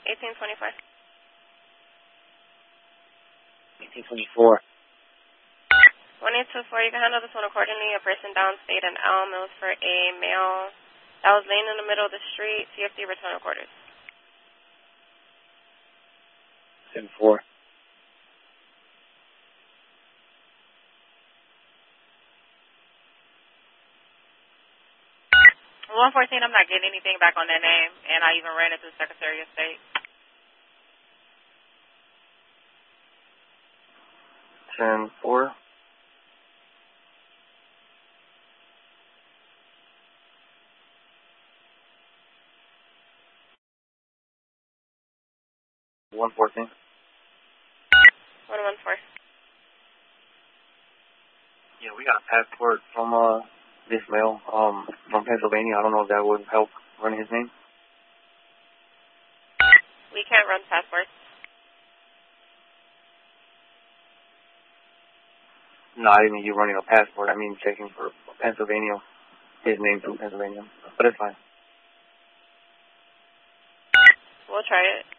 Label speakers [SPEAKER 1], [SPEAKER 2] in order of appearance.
[SPEAKER 1] 1824.
[SPEAKER 2] 1824.
[SPEAKER 1] 1824, you can handle this one accordingly. A person downstate in Elm Mills for a male that was laying in the middle of the street. CFD return quarters.
[SPEAKER 2] 74.
[SPEAKER 1] 114, I'm not getting anything back on that name, and I even ran it to the Secretary of State.
[SPEAKER 2] 10-4. 114.
[SPEAKER 1] 114.
[SPEAKER 2] Yeah, we got a passport from this male from Pennsylvania. I don't know if that would help run his name.
[SPEAKER 1] We can't run passports.
[SPEAKER 2] No, I didn't mean you running a passport. I mean checking for Pennsylvania, his name from Pennsylvania. But it's fine.
[SPEAKER 1] We'll try it.